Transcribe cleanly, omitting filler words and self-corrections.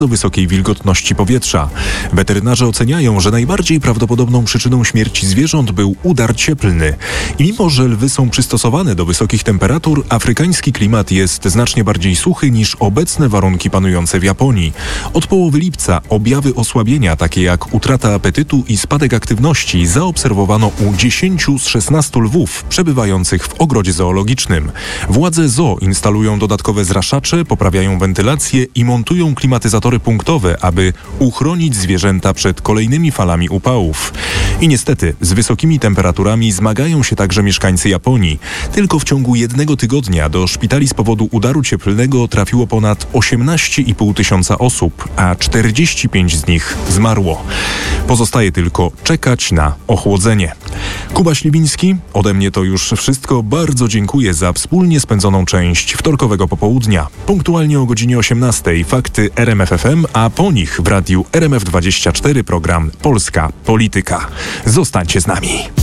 do wysokiej wilgotności powietrza. Weterynarze oceniają, że najbardziej prawdopodobną przyczyną śmierci zwierząt był udar cieplny. I mimo, że lwy są przystosowane do wysokich temperatur, afrykański klimat jest znacznie bardziej suchy niż obecne warunki panujące w Japonii. Od połowy lipca objawy osłabienia, takie jak utrata apetytu i spadek aktywności, zaobserwowano u 10 z 16 lwów przebywających w ogrodzie zoologicznym. Władze zoo instalują dodatkowe zraszacze, poprawiają wentylację i montują klimatyzatory punktowe, aby uchronić zwierzęta przed kolejnymi falami upałów. I niestety z wysokimi temperaturami zmagają się także mieszkańcy Japonii. Tylko w ciągu jednego tygodnia do szpitali z powodu udaru cieplnego trafiło ponad 18,5 tysiąca osób, a 45 z nich zmarło. Pozostaje tylko czekać na ochłodzenie. Kuba Śliwiński, ode mnie to już wszystko. Bardzo dziękuję za wspólnie spędzoną część wtorkowego popołudnia. Punktualnie o godzinie 18:00 fakty RMF FM, a po nich w radiu RMF24 program Polska Polityka. Zostańcie z nami.